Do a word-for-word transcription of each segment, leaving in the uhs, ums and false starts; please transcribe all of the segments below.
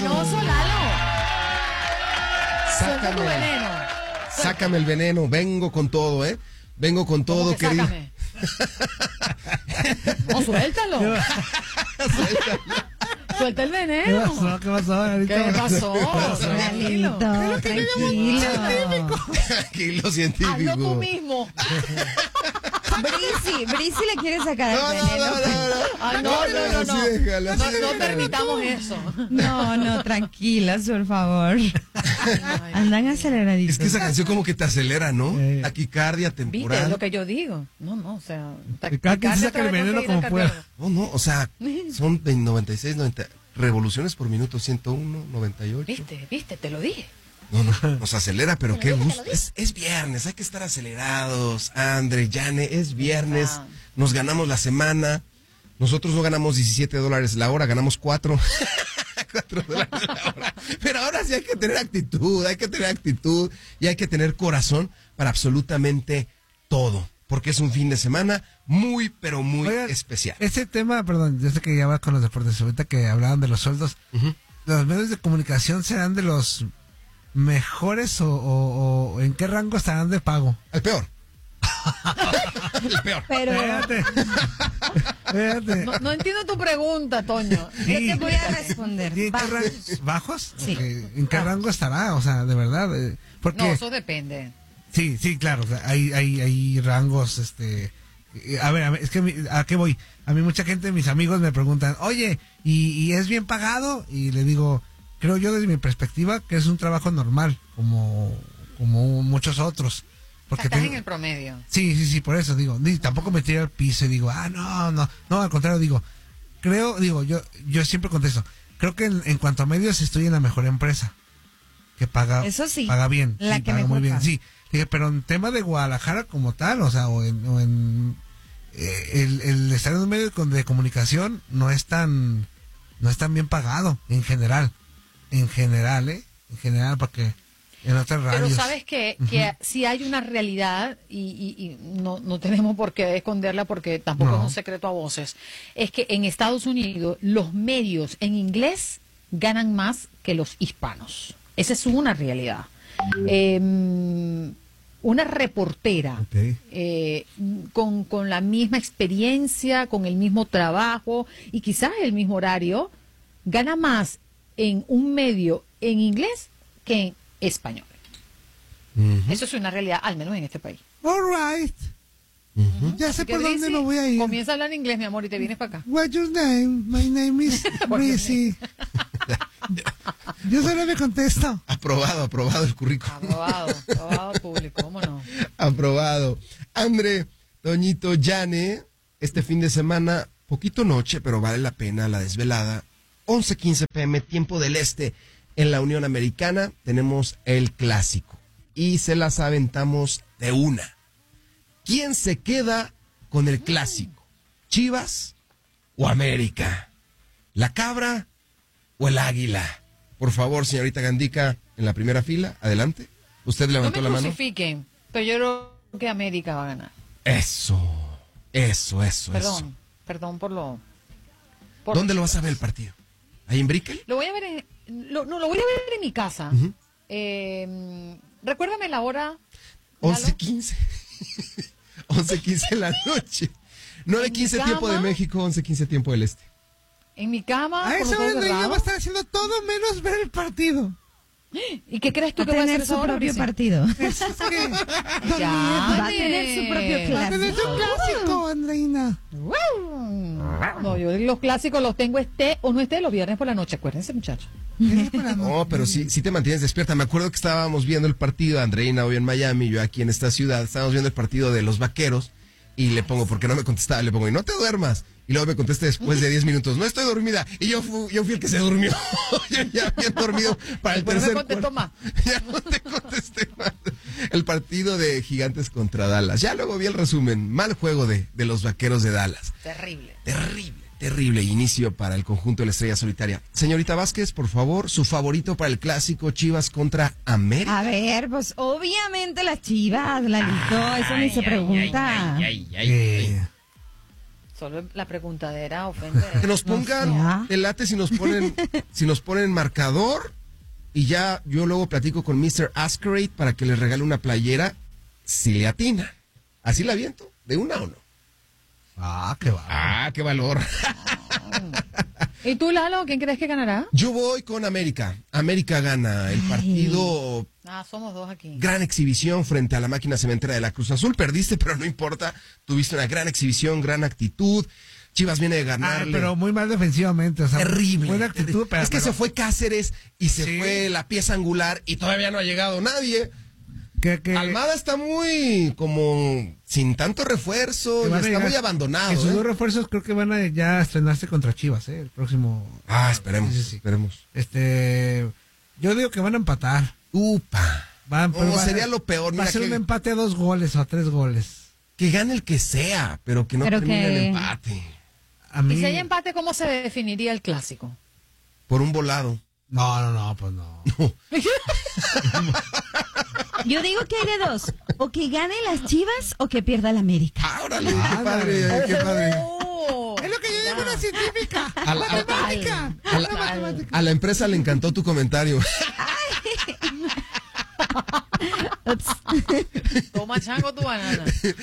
venenoso, Lalo. Suelta tu Sácame, veneno. sácame el veneno, vengo con todo, ¿eh? Vengo con todo, ¿Cómo que querido. sácame? No, suéltalo. Suelta el ¿Qué veneno. pasó? ¿Qué pasó? Ahorita? ¿Qué pasó? Lalito, Tranquilo. tranquilo. Tranquilo, científico. Hazlo tú mismo. Brisi, Brisi le quiere sacar No, el no, veneno. no, no, no. Ay, no, no, no, no. Así déjala, así No, no déjala. permitamos eso. No, no, tranquilas, por favor. Andan aceleraditos. Es que esa canción como que te acelera, ¿no? Eh. Taquicardia ¿Viste? Es temporal. lo que yo digo. No, no, o sea. Y cada quien se saca el veneno como pueda. No, no, o sea, son de noventa y seis, noventa revoluciones por minuto, ciento uno, noventa y ocho. ¿Viste? ¿Viste? Te lo dije. No, no, nos acelera, pero qué gusto. Es, es viernes, hay que estar acelerados. Andre, Yane, es viernes. Ah. Nos ganamos la semana. Nosotros no ganamos diecisiete dólares la hora, ganamos cuatro. cuatro dólares la hora. Pero ahora sí hay que tener actitud, hay que tener actitud y hay que tener corazón para absolutamente todo. Porque es un fin de semana muy, pero muy Oigan, especial. Ese tema, perdón, yo sé que ya vas con los deportes, ahorita que hablaban de los sueldos, Ujú. ¿los medios de comunicación serán de los mejores o, o- o en qué rango estarán de pago? El peor. El peor. Pero Espérate. Espérate. No, no entiendo tu pregunta, Toño. yo te voy a responder. ¿Y en qué Bajos. ran- ¿Bajos? Sí. Ok, ¿en qué rango estará? O sea, de verdad. eh, Porque, No, eso depende. sí, sí, claro, o sea, hay, hay, hay rangos, este... eh, A ver, a ver, es que mi- ¿a qué voy? A mí mucha gente, mis amigos me preguntan, oye, ¿y, y es bien pagado? Y le digo, creo yo desde mi perspectiva que es un trabajo normal, como, como muchos otros. Porque Estás tengo- en el promedio. Sí, sí, sí, por eso digo, ni tampoco me tiro al piso y digo, ah, no, no, no, al contrario, digo, creo, digo, yo, yo siempre contesto, creo que en, en cuanto a medios estoy en la mejor empresa, que paga, Eso sí, paga bien, la sí, que paga mejor muy bien, paga. sí, dije, pero en tema de Guadalajara como tal, o sea, o en, o en eh, el, el estar en un medio con- de comunicación no es tan, no es tan bien pagado, en general, en general, eh, en general, porque en otras radios. Pero sabes que, que si hay una realidad y, y- y no, no tenemos por qué esconderla porque tampoco No. es un secreto a voces, es que en Estados Unidos los medios en inglés ganan más que los hispanos. Esa es una realidad. Eh, una reportera Ok. eh, con, con la misma experiencia, con el mismo trabajo y quizás el mismo horario, gana más en un medio en inglés que en español. Ujú. Eso es una realidad, al menos en este país. All right. Ya sé Así que, por dónde Brisi, me voy a ir. comienza a hablar inglés, mi amor, y te vienes para acá. What's your name? My name is Brisi. Yo solo me contesto. Aprobado, aprobado el currículum. Aprobado, aprobado público, ¿cómo no? Aprobado. Andre, Toñito, Yane, este fin de semana, poquito noche, pero vale la pena la desvelada. once quince pm, tiempo del este, en la Unión Americana, tenemos el clásico. Y se las aventamos de una. ¿Quién se queda con el clásico? ¿Chivas o América? ¿La cabra o el águila? Por favor, señorita Gandica, en la primera fila, adelante. Usted No levantó me la mano. crucifiquen, pero yo creo que América va a ganar. Eso, eso, eso, Perdón, eso. perdón por lo... por ¿Dónde lo Chivas. vas a ver el partido? ¿Ahí en Brickell? Lo voy a ver en, lo, no, lo voy a ver en mi casa. Ujú. Eh, recuérdame la hora. once Lalo. quince. once quince en la noche. nueve quince ¿En mi tiempo de cama? México, once quince tiempo del este. En mi cama. A con esa los hora ojos Andreina va a cerrados. estar haciendo todo menos ver el partido. ¿Y qué crees tú Va a que va a hacer tener esa su hora, propio Brisi? partido. Es que Ya, Va a tener su propio va a tener su clásico. clásico, Andreina. No, yo los clásicos los tengo esté o no esté los viernes por la noche. Acuérdense, muchachos. No, pero sí, sí te mantienes despierta. Me acuerdo que estábamos viendo el partido, Andreina hoy en Miami, yo aquí en esta ciudad, estábamos viendo el partido de los Vaqueros y le pongo, porque no me contestaba, le pongo, y no te duermas. Y luego me contesta después de diez minutos, no estoy dormida. Y yo, fu- yo fui el que se durmió. Yo ya había dormido para el Después no me tercer contestó cuarto. Ya no te contesté más. El partido de Gigantes contra Dallas. Ya luego vi el resumen. Mal juego de, de los Vaqueros de Dallas. Terrible. Terrible, terrible inicio para el conjunto de la Estrella Solitaria. Señorita Vázquez, por favor, su favorito para el clásico Chivas contra América. A ver, pues obviamente las Chivas, Lalito, eso ni se pregunta. Eh, Solo la preguntadera ofende. Que nos pongan Ya. el late si nos ponen, si nos ponen marcador y ya yo luego platico con mister Askerate para que les regale una playera si le atina. Así la aviento, de una o no. Ah, qué va. Ah, qué valor. ¿Y tú, Lalo, quién crees que ganará? Yo voy con América. América gana el Ay. partido. Ah, somos dos aquí. Gran exhibición frente a la máquina cementera de la Cruz Azul. Perdiste, pero no importa. Tuviste una gran exhibición, gran actitud. Chivas viene de Ah, ganarle. pero muy mal defensivamente. O sea, Terrible. Buena actitud, pero. es que pero- se fue Cáceres y se Sí. fue la pieza angular y todavía no ha llegado nadie. que, que- Almada está muy como sin tanto refuerzo que y van a está llegar- muy abandonado. que sus ¿eh? dos refuerzos creo que van a ya estrenarse contra Chivas, ¿eh? El próximo. Ah, esperemos, Sí, sí, sí. esperemos. Este. Yo digo que van a empatar. Upa. Van, pero No, va a sería ser- lo peor. Va a Mira, ser que, un empate a dos goles o a tres goles. que gane el que sea, pero que no Pero termine que- el empate. A mí. Y si hay empate, ¿cómo se definiría el clásico? Por un volado. No, no, no, pues no. Yo digo que hay de dos. O que gane las Chivas o que pierda la América. Ah, órale, qué Ándale. padre, qué padre. Oh, Es lo que yo digo, una científica. A la, a- Matemática. a la- a la empresa le encantó tu comentario. Ups. Toma chango tu banana.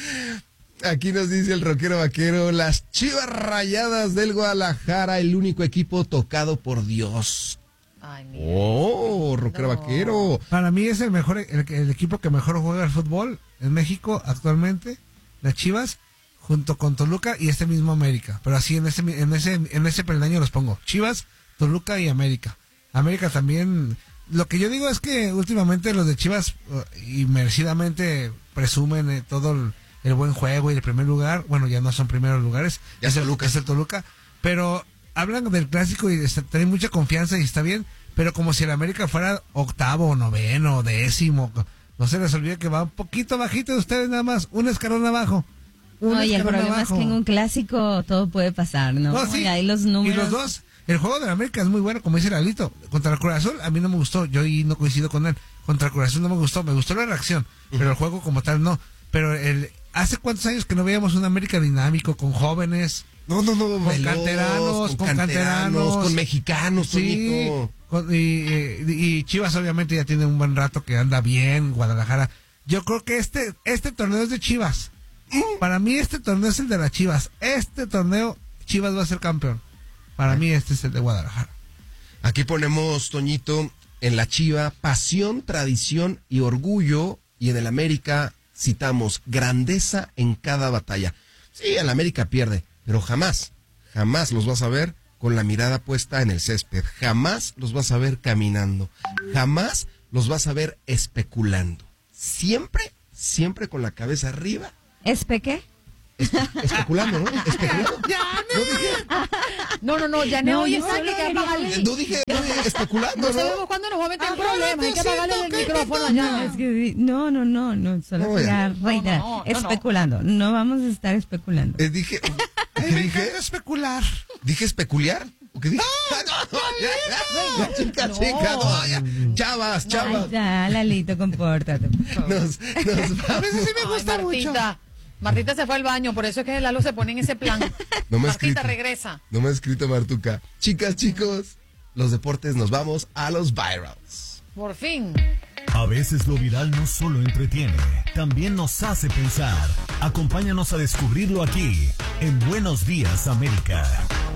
Aquí nos dice el rockero vaquero, las Chivas Rayadas del Guadalajara, el único equipo tocado por Dios. Ay, mira. Oh, rockero No. vaquero. Para mí es el mejor, el, el equipo que mejor juega al fútbol en México actualmente, las Chivas, junto con Toluca y este mismo América. Pero así en ese en ese en ese peldaño los pongo. Chivas, Toluca y América. América también. Lo que yo digo es que últimamente los de Chivas uh, y merecidamente presumen eh, todo el, el buen juego y el primer lugar. Bueno, ya no son primeros lugares. Ya es es el, Toluca. es el Toluca. Pero hablan del clásico y está- tienen mucha confianza y está bien. Pero como si el América fuera octavo, noveno, décimo. No se les olvide que va un poquito bajito de ustedes nada más. Un escalón abajo. Un No, y el escalón problema abajo. es que en un clásico todo puede pasar, ¿no? No, sí. Y ahí los números. Y los dos. El juego de la América es muy bueno, como dice Lalito. Contra el Cruz Azul, a mí no me gustó. Yo ahí no coincido con él. Contra el Cruz Azul no me gustó. Me gustó la reacción. Pero el juego como tal no. Pero el ¿hace cuántos años que no veíamos un América dinámico con jóvenes? No, no, no, Con veloz, canteranos, con con canteranos, canteranos. con mexicanos, Sí. Toñito. Con- y, y- y Chivas obviamente ya tiene un buen rato que anda bien, Guadalajara. Yo creo que este, este torneo es de Chivas. Para mí este torneo es el de las Chivas. Este torneo Chivas va a ser campeón. Para mí este es el de Guadalajara. Aquí ponemos, Toñito, en la Chiva, pasión, tradición y orgullo. Y en el América citamos grandeza en cada batalla. Sí, el América pierde, pero jamás, jamás los vas a ver con la mirada puesta en el césped. Jamás los vas a ver caminando. Jamás los vas a ver especulando. Siempre, siempre con la cabeza arriba. ¿Espe qué? Especulando, ¿no? Especulando. No dije, No, no, no, ya no, No, hoy yo está solo que hay que quería- apagarle. no dije, no dije especulando, No ¿no? sabemos cuándo nos va a meter en Ajá, problemas. Hay que apagarle el ¿qué te micrófono toca? ya. Es que, no, no, no, no, solo No, quería ya. reiterar. No, no, no, no, no. especulando, no vamos a estar especulando. Eh, dije, ¿qué Me dije? encanta especular. ¿Dije especular? ¿O qué dije? No, no, ya, ya, ya, chica, No. chica, no, ya. Chavas, Ay, chavas. ya, Lalito, compórtate, por favor. Nos, nos A veces sí me Ay, gusta mucho. Martita. Martita se fue al baño, por eso es que Lalo se pone en ese plan. No me ha Martita, escrito. regresa. No me ha escrito Martuca. Chicas, chicos, los deportes nos vamos a los virals. Por fin. A veces lo viral no solo entretiene, también nos hace pensar. Acompáñanos a descubrirlo aquí, en Buenos Días, América.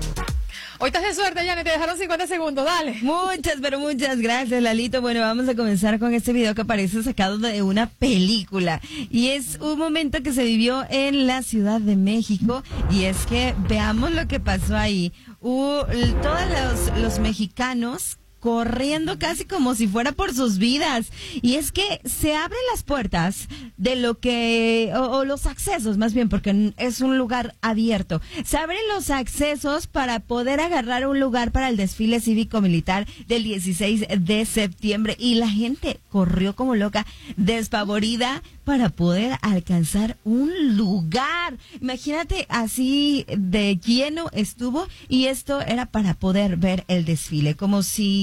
Hoy estás de suerte, Janet, te dejaron cincuenta segundos, dale. Muchas, pero muchas gracias, Lalito. Bueno, vamos a comenzar con este video que parece sacado de una película. Y es un momento que se vivió en la Ciudad de México. Y es que veamos lo que pasó ahí. Uh, todos los, los mexicanos corriendo casi como si fuera por sus vidas. Y es que se abren las puertas de lo que, o, o los accesos más bien, porque es un lugar abierto. Se abren los accesos para poder agarrar un lugar para el desfile cívico-militar del dieciséis de septiembre. Y la gente corrió como loca, despavorida, para poder alcanzar un lugar. Imagínate, así de lleno estuvo, y esto era para poder ver el desfile, como si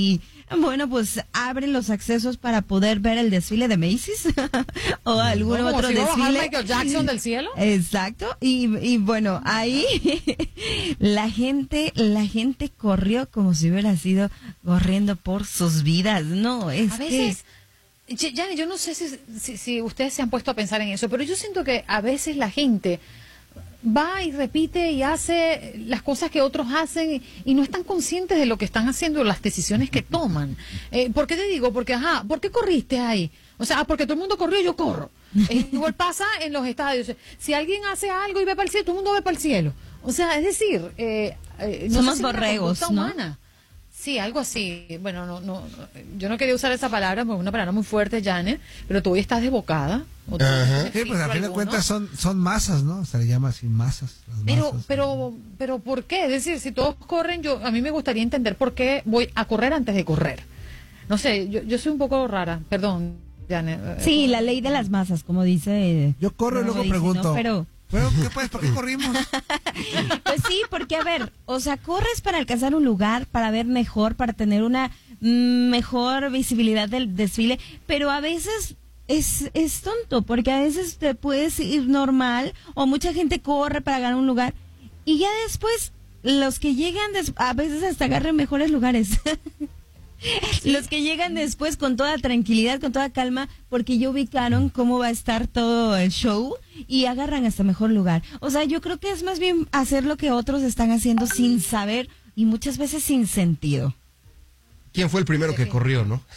y bueno, pues abren los accesos para poder ver el desfile de Macy's o algún ¿Cómo, otro si va a bajar desfile. Michael Jackson del cielo? Exacto, y, y bueno, ahí la gente, la gente corrió como si hubiera sido corriendo por sus vidas, no, es A que... veces, ya, ya, yo no sé si, si, si ustedes se han puesto a pensar en eso, pero yo siento que a veces la gente va y repite y hace las cosas que otros hacen y, y no están conscientes de lo que están haciendo, las decisiones que toman. Eh, ¿Por qué te digo? Porque, ajá, ¿por qué corriste ahí? O sea, porque todo el mundo corrió, yo corro. Eh, igual pasa en los estadios. Si alguien hace algo y ve para el cielo, todo el mundo ve para el cielo. O sea, es decir, eh, eh, no somos sé si es una borregos, conducta ¿no? humana. Sí, algo así. Bueno, no, no, yo no quería usar esa palabra, porque es una palabra muy fuerte, Janet, pero tú hoy estás desbocada. ¿O tú Ajá. tienes Sí, pues a filtro fin de alguno? cuentas son, son masas, ¿no? Se le llama así masas. Las Pero, masas. pero, pero, ¿por qué? Es decir, si todos corren, yo, a mí me gustaría entender por qué voy a correr antes de correr. No sé, yo, yo soy un poco rara, perdón, Janet. eh, Sí, la ley de las masas, como dice... Yo corro y como luego dice, pregunto. ¿no? Pero... Bueno, ¿qué pues? ¿Por qué corrimos? Pues sí, porque a ver, o sea, corres para alcanzar un lugar, para ver mejor, para tener una mm, mejor visibilidad del desfile, pero a veces es, es tonto, porque a veces te puedes ir normal, o mucha gente corre para ganar un lugar, y ya después los que llegan, des- a veces hasta agarran mejores lugares. Los que llegan después con toda tranquilidad, con toda calma, porque ya ubicaron cómo va a estar todo el show y agarran hasta mejor lugar. O sea, yo creo que es más bien hacer lo que otros están haciendo sin saber y muchas veces sin sentido. ¿Quién fue el primero que corrió, no?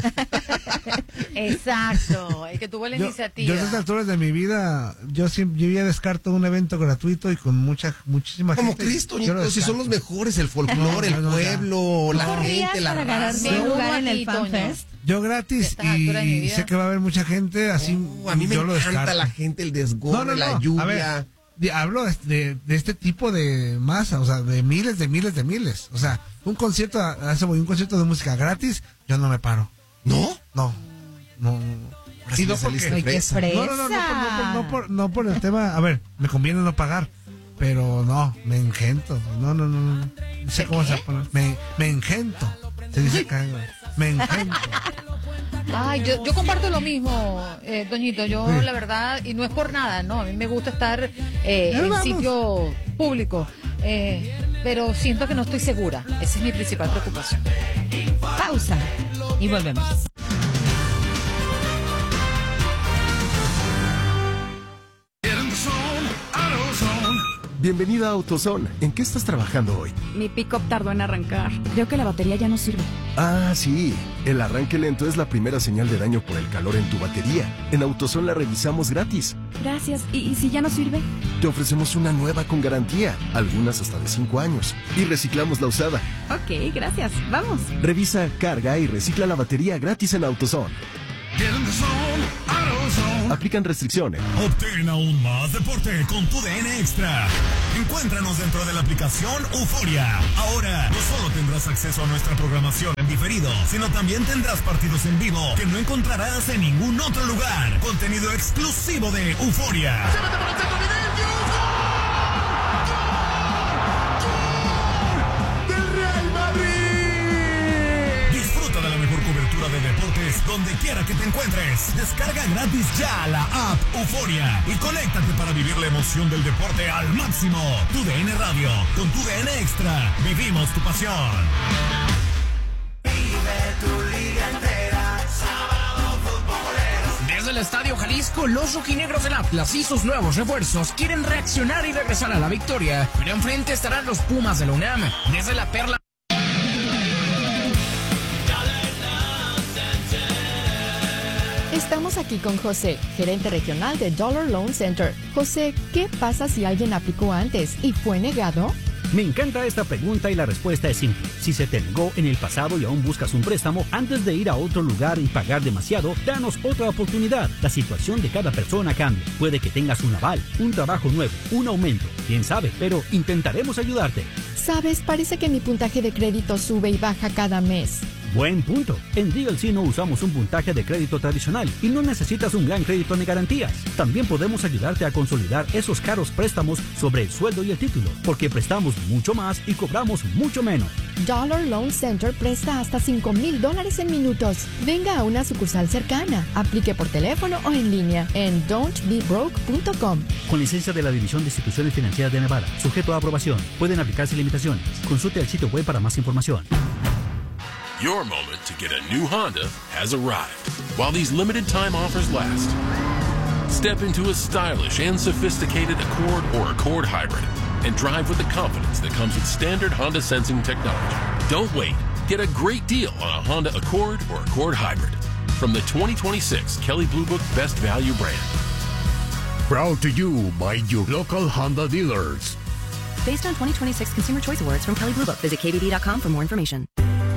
Exacto, el que tuvo la Yo, iniciativa. yo a estas alturas de mi vida, yo siempre, yo ya descarto un evento gratuito y con mucha, muchísima Como gente. Cristo, yo lo Ñito, si son los descarto. mejores, el folclore, No, el no, no, pueblo, la ¿Corrías gente, la para ganarte raza. un lugar en el Aquí, Fan Toño. Fest? Yo A gratis estas alturas de mi y vida. sé que va a haber mucha gente, así Uh, a mí me yo lo encanta descarto. la gente, el desgorre, la lluvia. A ver, de- hablo de, de- de este tipo de masa, o sea, de miles, de miles, de miles. O sea, un concierto, a eso voy, un concierto de música gratis, yo no me paro. ¿No? No, no. Ahora sí Y no me saliste porque- Ay, qué fresa. fresa. No, no, no, no, por, no, por, no, por, no por el tema, a ver, me conviene no pagar, pero no, me engento. No, no, no, no. No sé cómo se pone. Me, me engento. Se dice acá, güey. Me engento. Ay, yo, yo comparto lo mismo, eh, Doñito. Yo, Sí. la verdad, y no es por nada, ¿no? A mí me gusta estar eh, Ya en vamos. sitio público, eh, pero siento que no estoy segura. Esa es mi principal preocupación. Pausa y volvemos. Bienvenida a AutoZone. ¿En qué estás trabajando hoy? Mi pick-up tardó en arrancar. Creo que la batería ya no sirve. Ah, sí. El arranque lento es la primera señal de daño por el calor en tu batería. En AutoZone la revisamos gratis. Gracias. ¿Y, y si ya no sirve? Te ofrecemos una nueva con garantía, algunas hasta de cinco años. Y reciclamos la usada. Ok, gracias. Vamos. Revisa, carga y recicla la batería gratis en AutoZone. Aplican restricciones. Obtén aún más deporte con tu D N Extra. Encuéntranos dentro de la aplicación Euforia. Ahora no solo tendrás acceso a nuestra programación en diferido, sino también tendrás partidos en vivo que no encontrarás en ningún otro lugar. Contenido exclusivo de Euforia. Disfruta de la mejor cobertura de deportes donde quiera que te encuentres. Descarga gratis ya la app Euforia y conéctate para vivir la emoción del deporte al máximo. Tu D N Radio, con tu D N Extra, vivimos tu pasión. Desde el Estadio Jalisco, los rojinegros del Atlas y sus nuevos refuerzos quieren reaccionar y regresar a la victoria, pero enfrente estarán los Pumas de la UNAM. Desde la Perla. Estamos aquí con José, gerente regional de Dollar Loan Center. José, ¿qué pasa si alguien aplicó antes y fue negado? Me encanta esta pregunta y la respuesta es simple. Si se te negó en el pasado y aún buscas un préstamo, antes de ir a otro lugar y pagar demasiado, danos otra oportunidad. La situación de cada persona cambia. Puede que tengas un aval, un trabajo nuevo, un aumento. Quién sabe, pero intentaremos ayudarte. Sabes, parece que mi puntaje de crédito sube y baja cada mes. Buen punto. En D L C no usamos un puntaje de crédito tradicional y no necesitas un gran crédito ni garantías. También podemos ayudarte a consolidar esos caros préstamos sobre el sueldo y el título, porque prestamos mucho más y cobramos mucho menos. Dollar Loan Center presta hasta cinco mil dólares en minutos. Venga a una sucursal cercana. Aplique por teléfono o en línea en don't be broke punto com. Con licencia de la División de Instituciones Financieras de Nevada. Sujeto a aprobación. Pueden aplicarse limitaciones. Consulte el sitio web para más información. Your moment to get a new Honda has arrived. While these limited time offers last, step into a stylish and sophisticated Accord or Accord Hybrid and drive with the confidence that comes with standard Honda sensing technology. Don't wait. Get a great deal on a Honda Accord or Accord Hybrid from the twenty twenty-six Kelley Blue Book Best Value brand. Proud to you by your local Honda dealers. Based on twenty twenty-six Consumer Choice Awards from Kelley Blue Book. Visit K B B dot com for more information.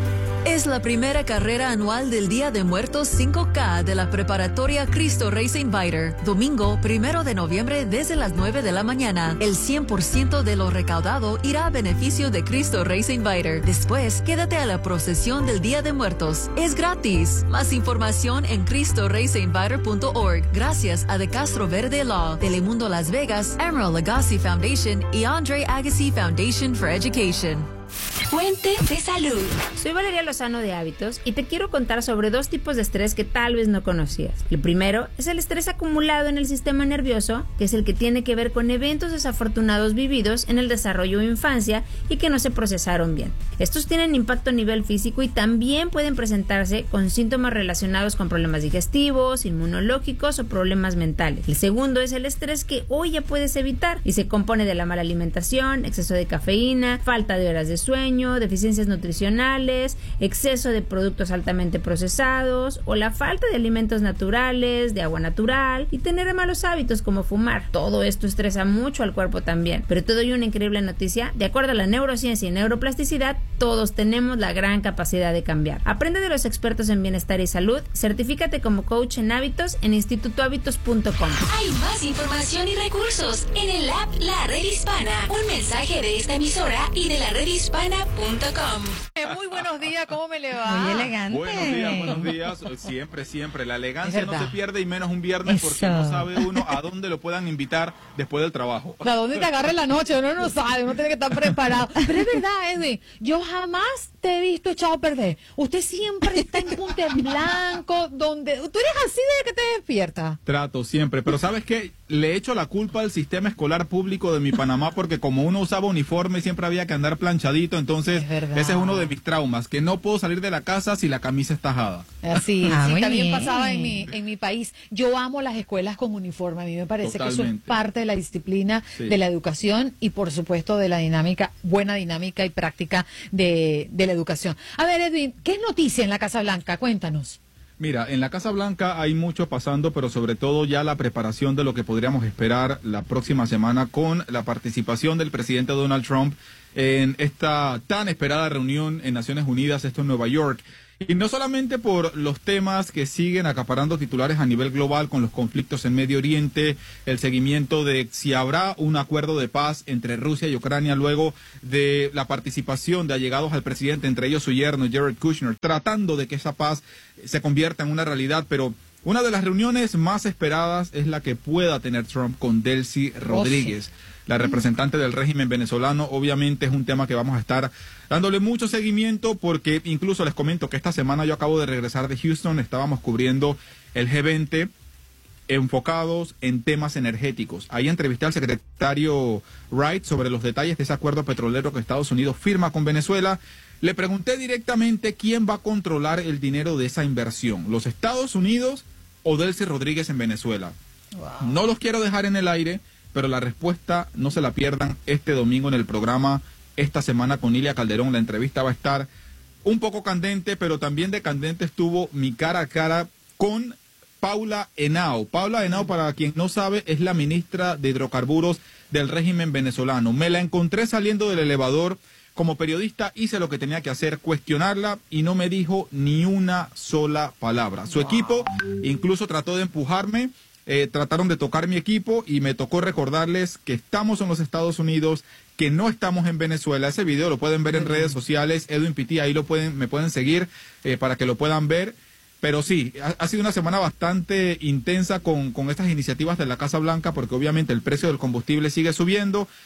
Es la primera carrera anual del Día de Muertos cinco K de la preparatoria Cristo Rey Saint Viator. Domingo, primero de noviembre, desde las nueve de la mañana. El cien por ciento de lo recaudado irá a beneficio de Cristo Rey Saint Viator. Después, quédate a la procesión del Día de Muertos. Es gratis. Más información en cristo rey saint viator punto org. Gracias a De Castro Verde Law, Telemundo Las Vegas, Emerald Lagasse Foundation y Andre Agassi Foundation for Education. Fuente de salud. Soy Valeria Lozano de Hábitos y te quiero contar sobre dos tipos de estrés que tal vez no conocías. El primero es el estrés acumulado en el sistema nervioso, que es el que tiene que ver con eventos desafortunados vividos en el desarrollo o infancia y que no se procesaron bien. Estos tienen impacto a nivel físico y también pueden presentarse con síntomas relacionados con problemas digestivos, inmunológicos o problemas mentales. El segundo es el estrés que hoy ya puedes evitar y se compone de la mala alimentación, exceso de cafeína, falta de horas de sueño, deficiencias nutricionales, exceso de productos altamente procesados o la falta de alimentos naturales, de agua natural y tener malos hábitos como fumar. Todo esto estresa mucho al cuerpo también. Pero te doy una increíble noticia. De acuerdo a la neurociencia y neuroplasticidad, todos tenemos la gran capacidad de cambiar. Aprende de los expertos en bienestar y salud. Certifícate como coach en hábitos en instituto hábitos punto com. Hay más información y recursos en el app La Red Hispana. Un mensaje de esta emisora y de la red hispana punto com. Muy buenos días, ¿cómo me le va? Muy elegante. Buenos días, buenos días. Siempre, siempre. La elegancia no se pierde y menos un viernes. Eso. Porque no sabe uno a dónde lo puedan invitar después del trabajo. ¿A dónde te agarre la noche? Uno no sabe, uno tiene que estar preparado. Pero es verdad, Edwin, yo jamás te he visto echado a perder. Usted siempre está en punto en blanco, donde... Tú eres así desde que te despiertas. Trato siempre, pero ¿sabes qué? Le echo la culpa al sistema escolar público de mi Panamá porque como uno usaba uniforme siempre había que andar planchadito, entonces es ese es uno de mis traumas, que no puedo salir de la casa si la camisa está ajada. Así, ah, sí, también bien. pasaba en mi, en mi país. Yo amo las escuelas con uniforme, a mí me parece Totalmente. que eso es parte de la disciplina, sí, de la educación y por supuesto de la dinámica, buena dinámica y práctica de, de la educación. A ver, Edwin, ¿qué es noticia en la Casa Blanca? Cuéntanos. Mira, en la Casa Blanca hay mucho pasando, pero sobre todo ya la preparación de lo que podríamos esperar la próxima semana con la participación del presidente Donald Trump en esta tan esperada reunión en Naciones Unidas, esto en Nueva York. Y no solamente por los temas que siguen acaparando titulares a nivel global con los conflictos en Medio Oriente, el seguimiento de si habrá un acuerdo de paz entre Rusia y Ucrania luego de la participación de allegados al presidente, entre ellos su yerno Jared Kushner, tratando de que esa paz se convierta en una realidad, pero una de las reuniones más esperadas es la que pueda tener Trump con Delcy Rodríguez. Oh, sí. La representante del régimen venezolano. Obviamente es un tema que vamos a estar dándole mucho seguimiento porque incluso les comento que esta semana yo acabo de regresar de Houston, estábamos cubriendo el G veinte enfocados en temas energéticos. Ahí entrevisté al secretario Wright sobre los detalles de ese acuerdo petrolero que Estados Unidos firma con Venezuela. Le pregunté directamente quién va a controlar el dinero de esa inversión, los Estados Unidos o Delcy Rodríguez en Venezuela. Wow. No los quiero dejar en el aire, pero la respuesta no se la pierdan este domingo en el programa Esta Semana con Ilia Calderón. La entrevista va a estar un poco candente, pero también de candente estuvo mi cara a cara con Paula Henao. Paula Henao, para quien no sabe, es la ministra de Hidrocarburos del régimen venezolano. Me la encontré saliendo del elevador. Como periodista hice lo que tenía que hacer, cuestionarla, y no me dijo ni una sola palabra. Su equipo incluso trató de empujarme. Eh, trataron de tocar mi equipo y me tocó recordarles que estamos en los Estados Unidos, que no estamos en Venezuela. Ese video lo pueden ver en redes sociales, Edwin Pitti, ahí lo pueden, me pueden seguir eh, para que lo puedan ver. Pero sí, ha, ha sido una semana bastante intensa con, con estas iniciativas de la Casa Blanca, porque obviamente el precio del combustible sigue subiendo.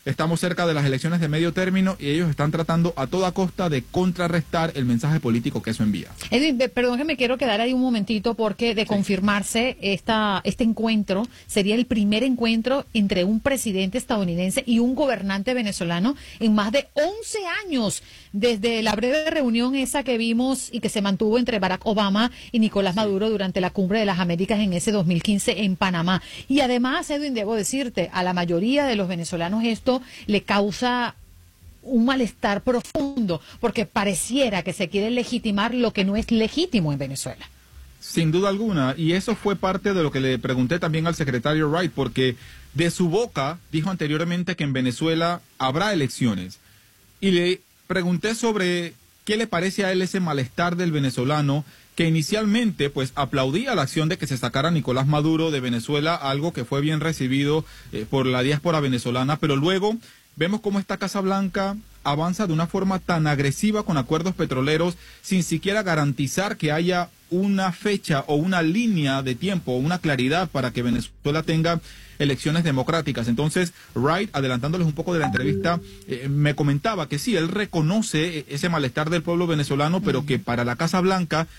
estamos cerca de las elecciones de medio término y ellos están tratando a toda costa de contrarrestar el mensaje político que eso envía. Edwin, perdón que me quiero quedar ahí un momentito porque de sí. confirmarse esta, este encuentro sería el primer encuentro entre un presidente estadounidense y un gobernante venezolano en más de once años, desde la breve reunión esa que vimos y que se mantuvo entre Barack Obama y Nicolás sí. Maduro durante la Cumbre de las Américas en ese dos mil quince en Panamá. Y además, Edwin, debo decirte, a la mayoría de los venezolanos esto le causa un malestar profundo, porque pareciera que se quiere legitimar lo que no es legítimo en Venezuela. Sin duda alguna, y eso fue parte de lo que le pregunté también al secretario Wright, porque de su boca dijo anteriormente que en Venezuela habrá elecciones. Y le pregunté sobre qué le parece a él ese malestar del venezolano, que inicialmente pues aplaudía la acción de que se sacara a Nicolás Maduro de Venezuela, algo que fue bien recibido eh, por la diáspora venezolana, pero luego vemos cómo esta Casa Blanca avanza de una forma tan agresiva con acuerdos petroleros sin siquiera garantizar que haya una fecha o una línea de tiempo, una claridad para que Venezuela tenga elecciones democráticas. Entonces, Wright, adelantándoles un poco de la entrevista, eh, me comentaba que sí, él reconoce ese malestar del pueblo venezolano, pero que para la Casa Blanca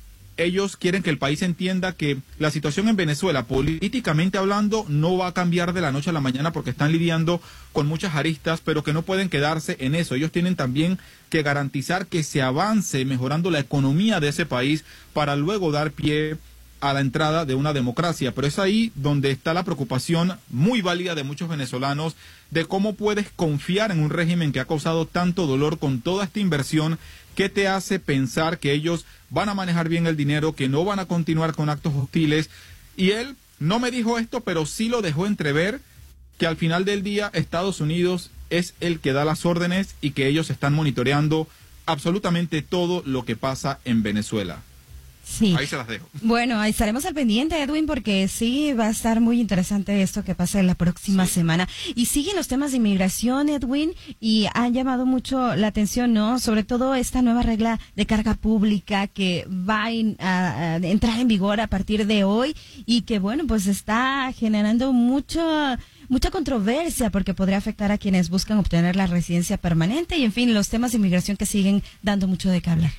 ellos quieren que el país entienda que la situación en Venezuela, políticamente hablando, no va a cambiar de la noche a la mañana porque están lidiando con muchas aristas, pero que no pueden quedarse en eso. Ellos tienen también que garantizar que se avance mejorando la economía de ese país para luego dar pie a la entrada de una democracia. Pero es ahí donde está la preocupación muy válida de muchos venezolanos de cómo puedes confiar en un régimen que ha causado tanto dolor con toda esta inversión. ¿Qué te hace pensar que ellos van a manejar bien el dinero, que no van a continuar con actos hostiles? Y él no me dijo esto, pero sí lo dejó entrever, que al final del día Estados Unidos es el que da las órdenes y que ellos están monitoreando absolutamente todo lo que pasa en Venezuela. Sí. Ahí se las dejo. Bueno, ahí estaremos al pendiente, Edwin, porque sí va a estar muy interesante esto que pasa en la próxima sí. semana. Y siguen los temas de inmigración, Edwin, y han llamado mucho la atención, ¿no? Sobre todo esta nueva regla de carga pública que va a, in, a, a entrar en vigor a partir de hoy y que, bueno, pues está generando mucho... mucha controversia porque podría afectar a quienes buscan obtener la residencia permanente y, en fin, los temas de inmigración que siguen dando mucho de qué hablar.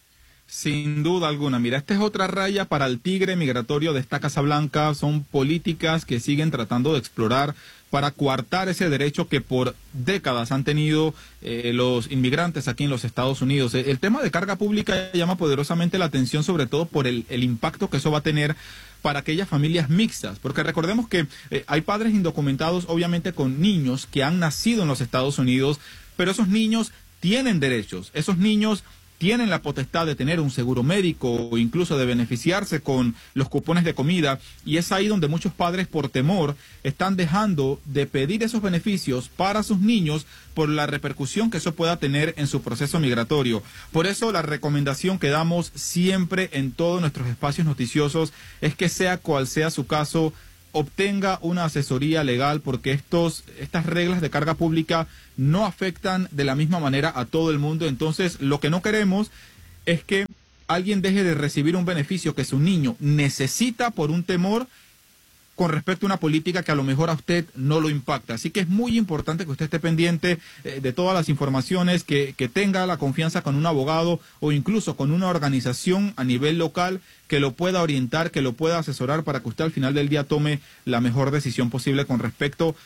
Sin duda alguna. Mira, esta es otra raya para el tigre migratorio de esta Casa Blanca. Son políticas que siguen tratando de explorar para coartar ese derecho que por décadas han tenido eh, los inmigrantes aquí en los Estados Unidos. El tema de carga pública llama poderosamente la atención, sobre todo por el, el impacto que eso va a tener para aquellas familias mixtas, porque recordemos que eh, hay padres indocumentados, obviamente con niños que han nacido en los Estados Unidos, pero esos niños tienen derechos, esos niños tienen la potestad de tener un seguro médico o incluso de beneficiarse con los cupones de comida, y es ahí donde muchos padres por temor están dejando de pedir esos beneficios para sus niños por la repercusión que eso pueda tener en su proceso migratorio. Por eso la recomendación que damos siempre en todos nuestros espacios noticiosos es que sea cual sea su caso, obtenga una asesoría legal, porque estos, estas reglas de carga pública no afectan de la misma manera a todo el mundo. Entonces, lo que no queremos es que alguien deje de recibir un beneficio que su niño necesita por un temor con respecto a una política que a lo mejor a usted no lo impacta. Así que es muy importante que usted esté pendiente eh, de todas las informaciones, que, que tenga la confianza con un abogado o incluso con una organización a nivel local que lo pueda orientar, que lo pueda asesorar para que usted al final del día tome la mejor decisión posible con respecto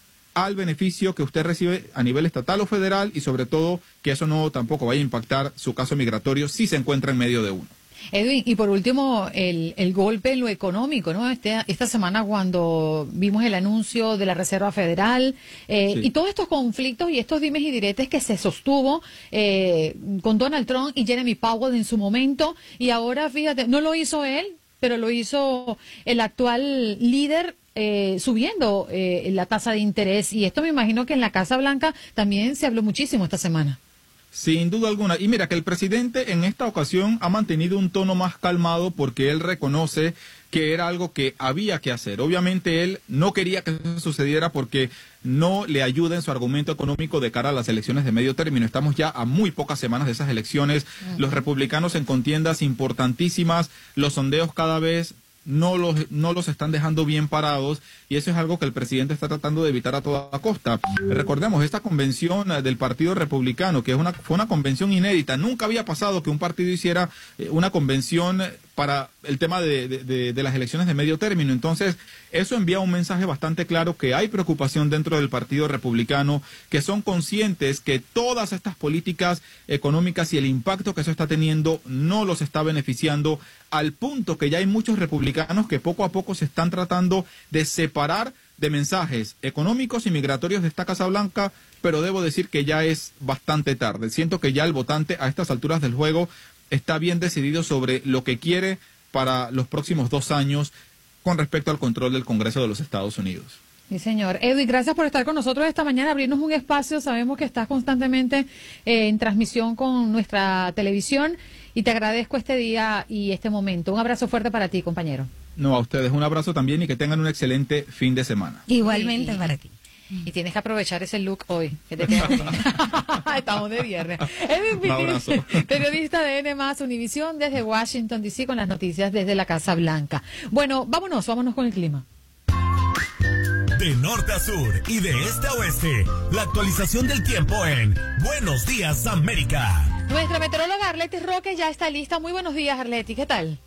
al beneficio que usted recibe a nivel estatal o federal, y sobre todo que eso no tampoco vaya a impactar su caso migratorio si se encuentra en medio de uno. Edwin, y por último, el, el golpe en lo económico, ¿no? Este, esta semana cuando vimos el anuncio de la Reserva Federal eh, sí. y todos estos conflictos y estos dimes y diretes que se sostuvo eh, con Donald Trump y Jeremy Powell en su momento, y ahora, fíjate, no lo hizo él, pero lo hizo el actual líder, eh, subiendo eh, la tasa de interés, y esto me imagino que en la Casa Blanca también se habló muchísimo esta semana. Sin duda alguna. Y mira que el presidente en esta ocasión ha mantenido un tono más calmado porque él reconoce que era algo que había que hacer. Obviamente él no quería que eso sucediera porque no le ayuda en su argumento económico de cara a las elecciones de medio término. Estamos ya a muy pocas semanas de esas elecciones. Los republicanos en contiendas importantísimas, los sondeos cada vez no los, no los están dejando bien parados, y eso es algo que el presidente está tratando de evitar a toda costa. Recordemos, esta convención del Partido Republicano, que es una, fue una convención inédita, nunca había pasado que un partido hiciera una convención para el tema de, de, de, de las elecciones de medio término. Entonces, eso envía un mensaje bastante claro que hay preocupación dentro del Partido Republicano, que son conscientes que todas estas políticas económicas y el impacto que eso está teniendo no los está beneficiando, al punto que ya hay muchos republicanos que poco a poco se están tratando de separar de mensajes económicos y migratorios de esta Casa Blanca, pero debo decir que ya es bastante tarde. Siento que ya el votante a estas alturas del juego está bien decidido sobre lo que quiere para los próximos dos años con respecto al control del Congreso de los Estados Unidos. Sí, señor. Edwin, gracias por estar con nosotros esta mañana, abrirnos un espacio. Sabemos que estás constantemente eh, en transmisión con nuestra televisión y te agradezco este día y este momento. Un abrazo fuerte para ti, compañero. No, a ustedes un abrazo también y que tengan un excelente fin de semana. Igualmente y, para ti. Y tienes que aprovechar ese look hoy, que te queda bien. Estamos de viernes. Edwin Pitti, periodista de N más Univisión desde Washington, D C con las noticias desde la Casa Blanca. Bueno, vámonos, vámonos con el clima. De norte a sur y de este a oeste, la actualización del tiempo en Buenos Días América. Nuestra meteoróloga Arleti Roque ya está lista. Muy buenos días, Arleti, ¿qué tal?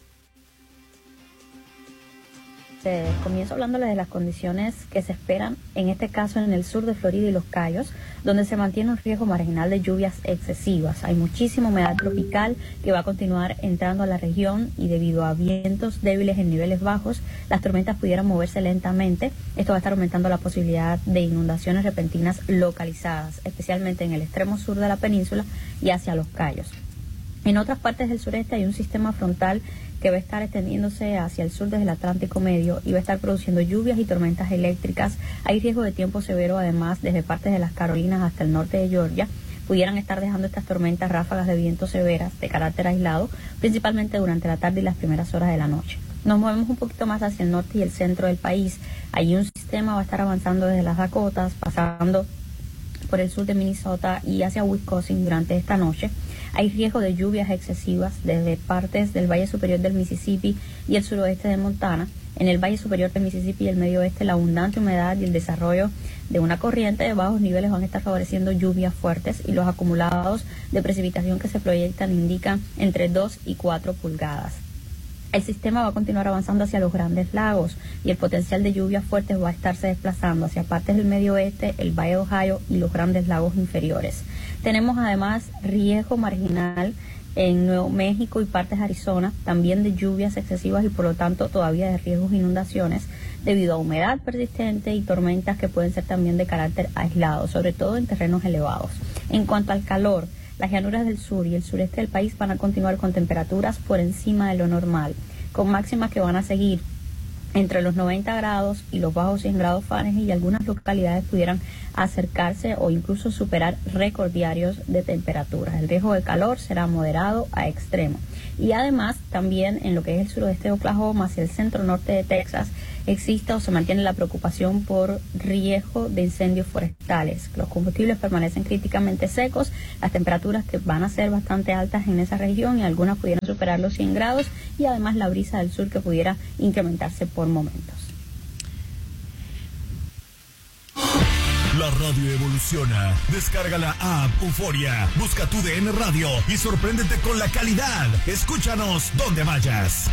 Eh, comienzo hablándoles de las condiciones que se esperan, en este caso en el sur de Florida y Los Cayos, donde se mantiene un riesgo marginal de lluvias excesivas. Hay muchísima humedad tropical que va a continuar entrando a la región y debido a vientos débiles en niveles bajos, las tormentas pudieran moverse lentamente. Esto va a estar aumentando la posibilidad de inundaciones repentinas localizadas, especialmente en el extremo sur de la península y hacia Los Cayos. En otras partes del sureste hay un sistema frontal que va a estar extendiéndose hacia el sur desde el Atlántico Medio y va a estar produciendo lluvias y tormentas eléctricas. Hay riesgo de tiempo severo además desde partes de las Carolinas hasta el norte de Georgia. Pudieran estar dejando estas tormentas ráfagas de viento severas de carácter aislado, principalmente durante la tarde y las primeras horas de la noche. Nos movemos un poquito más hacia el norte y el centro del país. Allí un sistema va a estar avanzando desde las Dakotas, pasando por el sur de Minnesota y hacia Wisconsin durante esta noche. Hay riesgo de lluvias excesivas desde partes del Valle Superior del Mississippi y el suroeste de Montana. En el Valle Superior del Mississippi y el medio oeste, la abundante humedad y el desarrollo de una corriente de bajos niveles van a estar favoreciendo lluvias fuertes y los acumulados de precipitación que se proyectan indican entre dos y cuatro pulgadas. El sistema va a continuar avanzando hacia los Grandes Lagos y el potencial de lluvias fuertes va a estarse desplazando hacia partes del medio oeste, el Valle de Ohio y los Grandes Lagos inferiores. Tenemos además riesgo marginal en Nuevo México y partes de Arizona, también de lluvias excesivas y por lo tanto todavía de riesgos de inundaciones debido a humedad persistente y tormentas que pueden ser también de carácter aislado, sobre todo en terrenos elevados. En cuanto al calor, las llanuras del sur y el sureste del país van a continuar con temperaturas por encima de lo normal, con máximas que van a seguir entre los noventa grados y los bajos cien grados Fahrenheit, y algunas localidades pudieran acercarse o incluso superar récord diarios de temperaturas. El riesgo de calor será moderado a extremo. Y además también en lo que es el suroeste de Oklahoma, hacia el centro norte de Texas, existe o se mantiene la preocupación por riesgo de incendios forestales. Los combustibles permanecen críticamente secos, las temperaturas que van a ser bastante altas en esa región y algunas pudieran superar los cien grados, y además la brisa del sur que pudiera incrementarse por momentos. La radio evoluciona. Descarga la app Euforia. Busca tu D N Radio y sorpréndete con la calidad. Escúchanos donde vayas.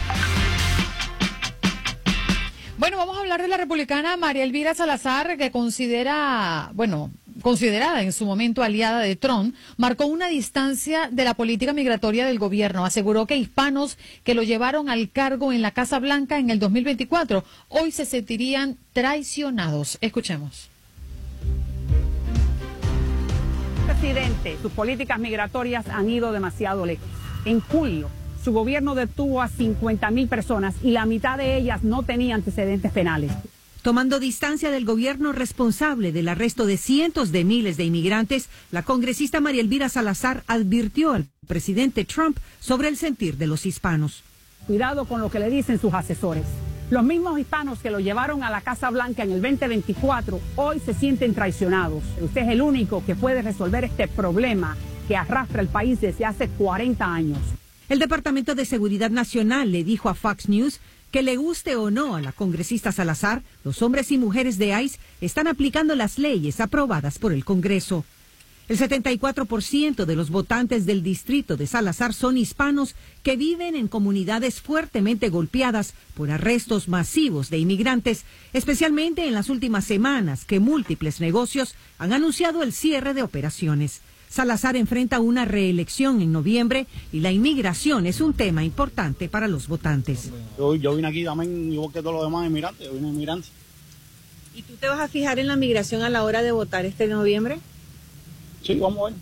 Bueno, vamos a hablar de la republicana María Elvira Salazar, que considera, bueno, considerada en su momento aliada de Trump, marcó una distancia de la política migratoria del gobierno. Aseguró que hispanos que lo llevaron al cargo en la Casa Blanca en el dos mil veinticuatro hoy se sentirían traicionados. Escuchemos. Presidente, sus políticas migratorias han ido demasiado lejos. En julio, su gobierno detuvo a cincuenta mil personas y la mitad de ellas no tenía antecedentes penales. Tomando distancia del gobierno responsable del arresto de cientos de miles de inmigrantes, la congresista María Elvira Salazar advirtió al presidente Trump sobre el sentir de los hispanos. Cuidado con lo que le dicen sus asesores. Los mismos hispanos que lo llevaron a la Casa Blanca en el veinte veinticuatro hoy se sienten traicionados. Usted es el único que puede resolver este problema que arrastra el país desde hace cuarenta años. El Departamento de Seguridad Nacional le dijo a Fox News Que le guste o no a la congresista Salazar, los hombres y mujeres de ICE están aplicando las leyes aprobadas por el Congreso. El setenta y cuatro por ciento de los votantes del distrito de Salazar son hispanos que viven en comunidades fuertemente golpeadas por arrestos masivos de inmigrantes, especialmente en las últimas semanas que múltiples negocios han anunciado el cierre de operaciones. Salazar enfrenta una reelección en noviembre y la inmigración es un tema importante para los votantes. Yo, yo vine aquí también, igual que todos los demás inmigrantes, yo vine inmigrante. ¿Y tú te vas a fijar en la migración a la hora de votar este noviembre? Sí, vamos a ver.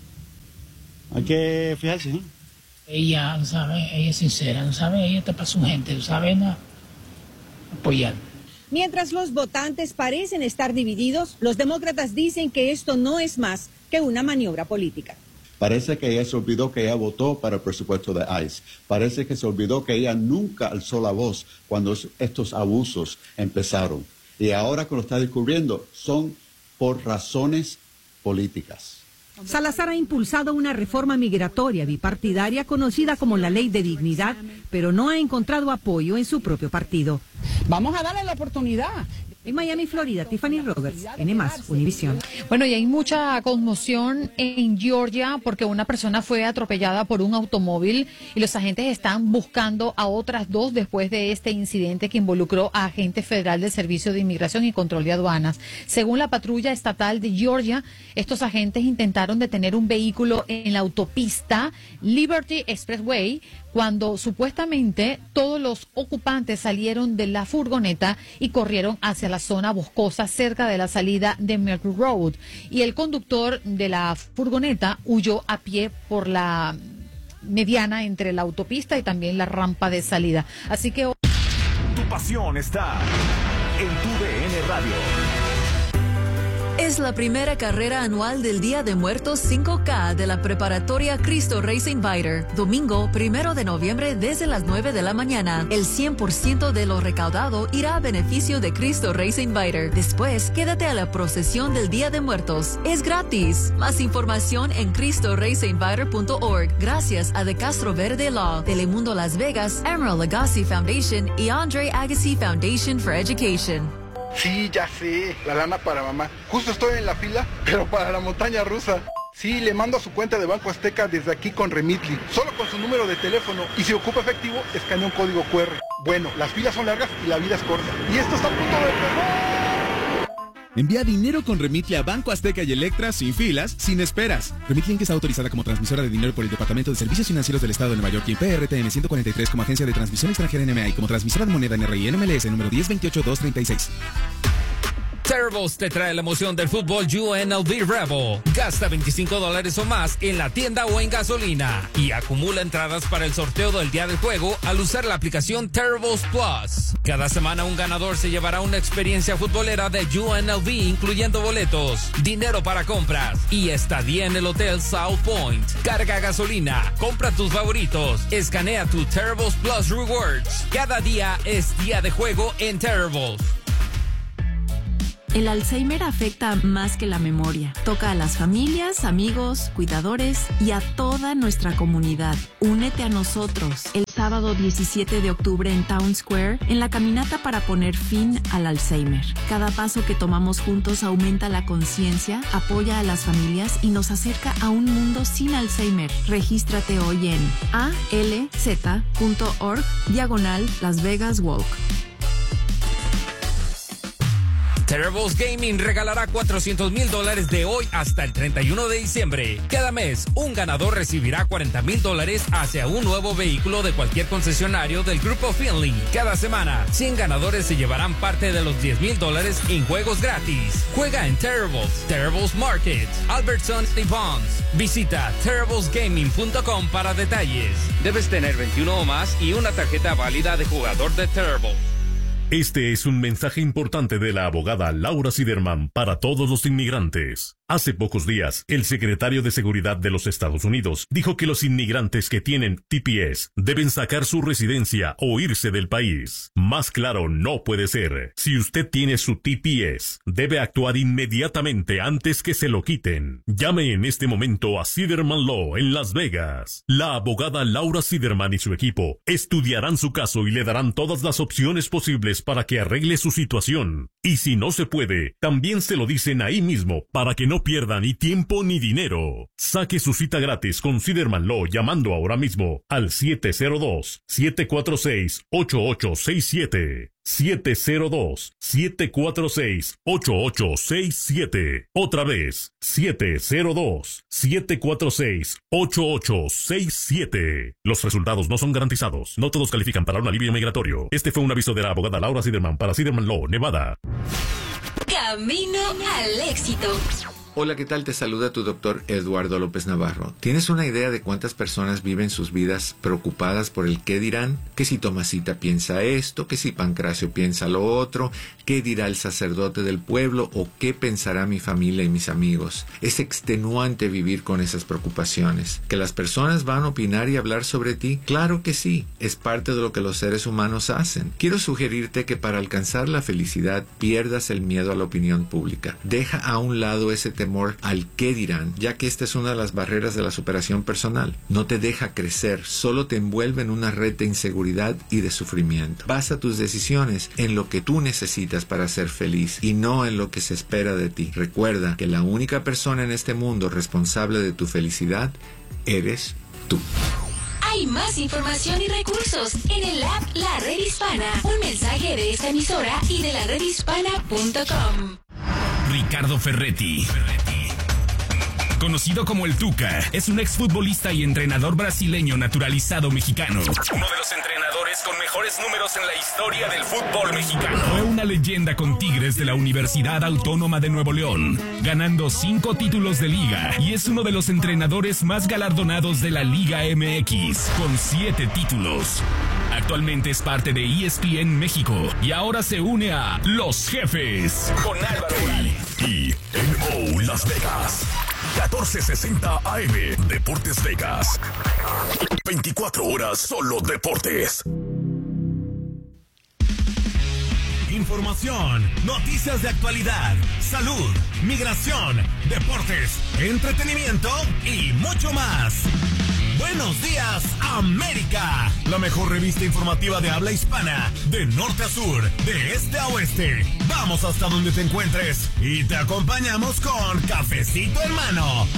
Hay que fijarse, ¿sí? Ella, no sabe, ella es sincera, no sabe, ella está para su gente, no sabe, no, apoyar. Mientras los votantes parecen estar divididos, los demócratas dicen que esto no es más que una maniobra política. Parece que ella se olvidó que ella votó para el presupuesto de ICE. Parece que se olvidó que ella nunca alzó la voz cuando estos abusos empezaron. Y ahora que lo está descubriendo, son por razones políticas. Salazar ha impulsado una reforma migratoria bipartidaria conocida como la Ley de Dignidad, pero no ha encontrado apoyo en su propio partido. Vamos a darle la oportunidad. En Miami, Florida, Tiffany Roberts, N más, Univisión. Bueno, y hay mucha conmoción en Georgia porque una persona fue atropellada por un automóvil y los agentes están buscando a otras dos después de este incidente que involucró a agentes federal del Servicio de Inmigración y Control de Aduanas. Según la patrulla estatal de Georgia, estos agentes intentaron detener un vehículo en la autopista Liberty Expressway cuando supuestamente todos los ocupantes salieron de la furgoneta y corrieron hacia la zona boscosa cerca de la salida de Mercury Road. Y el conductor de la furgoneta huyó a pie por la mediana entre la autopista y también la rampa de salida. Así que... Tu pasión está en tu D N Radio. Es la primera carrera anual del Día de Muertos cinco K de la preparatoria Cristo Rey Inviter. Domingo, primero de noviembre, desde las nueve de la mañana. El cien por ciento de lo recaudado irá a beneficio de Cristo Rey Inviter. Después, quédate a la procesión del Día de Muertos. Es gratis. Más información en cristo rey inviter punto org. Gracias a De Castro Verde Law, Telemundo Las Vegas, Emerald Agassi Foundation y Andre Agassi Foundation for Education. Sí, ya sé, la lana para mamá. Justo estoy en la fila, pero para la montaña rusa. Sí, le mando a su cuenta de Banco Azteca desde aquí con Remitly, solo con su número de teléfono. Y si ocupa efectivo, escanea un código cu erre. Bueno, las filas son largas y la vida es corta. Y esto está a punto de empezar. Envía dinero con Remitly a Banco Azteca y Electra sin filas, sin esperas. Remitly que está autorizada como transmisora de dinero por el Departamento de Servicios Financieros del Estado de Nueva York y en P R T N ciento cuarenta y tres como agencia de transmisión extranjera N M A y como transmisora de moneda N R I N M L S número diez veintiocho dos treinta y seis. Terribles te trae la emoción del fútbol U N L V Rebel. Gasta veinticinco dólares o más en la tienda o en gasolina y acumula entradas para el sorteo del día del juego al usar la aplicación Terribles Plus. Cada semana un ganador se llevará una experiencia futbolera de U N L V, incluyendo boletos, dinero para compras y estadía en el Hotel South Point. Carga gasolina, compra tus favoritos, escanea tu Terribles Plus Rewards. Cada día es día de juego en Terribles. El Alzheimer afecta más que la memoria. Toca a las familias, amigos, cuidadores y a toda nuestra comunidad. Únete a nosotros el sábado diecisiete de octubre en Town Square en la caminata para poner fin al Alzheimer. Cada paso que tomamos juntos aumenta la conciencia, apoya a las familias y nos acerca a un mundo sin Alzheimer. Regístrate hoy en alz.org diagonal Las Vegas Walk. Terribles Gaming regalará cuatrocientos mil dólares de hoy hasta el treinta y uno de diciembre. Cada mes, un ganador recibirá cuarenta mil dólares hacia un nuevo vehículo de cualquier concesionario del Grupo Finley. Cada semana, cien ganadores se llevarán parte de los diez mil dólares en juegos gratis. Juega en Terribles, Terribles Market, Albertson y Bonds. Visita terribles gaming punto com para detalles. Debes tener veintiuno o más y una tarjeta válida de jugador de Terribles. Este es un mensaje importante de la abogada Laura Siderman para todos los inmigrantes. Hace pocos días, el secretario de Seguridad de los Estados Unidos dijo que los inmigrantes que tienen T P S deben sacar su residencia o irse del país. Más claro no puede ser. Si usted tiene su T P S, debe actuar inmediatamente antes que se lo quiten. Llame en este momento a Siderman Law en Las Vegas. La abogada Laura Siderman y su equipo estudiarán su caso y le darán todas las opciones posibles para que arregle su situación. Y si no se puede, también se lo dicen ahí mismo para que no pierda ni tiempo ni dinero. Saque su cita gratis con Siderman Law llamando ahora mismo al siete cero dos, siete cuatro seis, ocho ocho seis siete. siete cero dos, siete cuatro seis, ocho ocho seis siete. Otra vez, siete cero dos, siete cuatro seis, ocho ocho seis siete. Los resultados no son garantizados. No todos califican para un alivio migratorio. Este fue un aviso de la abogada Laura Siderman para Siderman Law, Nevada. Camino al éxito. Hola, ¿qué tal? Te saluda tu doctor Eduardo López Navarro. ¿Tienes una idea de cuántas personas viven sus vidas preocupadas por el qué dirán? Que si Tomasita piensa esto, que si Pancracio piensa lo otro, qué dirá el sacerdote del pueblo o qué pensará mi familia y mis amigos. Es extenuante vivir con esas preocupaciones. ¿Que las personas van a opinar y hablar sobre ti? Claro que sí, es parte de lo que los seres humanos hacen. Quiero sugerirte que para alcanzar la felicidad pierdas el miedo a la opinión pública. Deja a un lado ese temor al qué dirán, ya que esta es una de las barreras de la superación personal. No te deja crecer, solo te envuelve en una red de inseguridad y de sufrimiento. Basa tus decisiones en lo que tú necesitas para ser feliz y no en lo que se espera de ti. Recuerda que la única persona en este mundo responsable de tu felicidad eres tú. Hay más información y recursos en el app La Red Hispana. Un mensaje de esta emisora y de la red hispana punto com. Ricardo Ferretti, conocido como el Tuca, es un exfutbolista y entrenador brasileño naturalizado mexicano. Uno de los entrenadores con mejores números en la historia del fútbol mexicano. Fue una leyenda con Tigres de la Universidad Autónoma de Nuevo León, ganando cinco títulos de liga, y es uno de los entrenadores más galardonados de la Liga M X, con siete títulos. Actualmente es parte de E S P N México y ahora se une a Los Jefes con Álvaro y N O Las Vegas. catorce sesenta A M Deportes Vegas. veinticuatro horas solo deportes. Información, noticias de actualidad, salud, migración, deportes, entretenimiento y mucho más. Buenos días, América. La mejor revista informativa de habla hispana, de norte a sur, de este a oeste. Vamos hasta donde te encuentres y te acompañamos con cafecito en mano.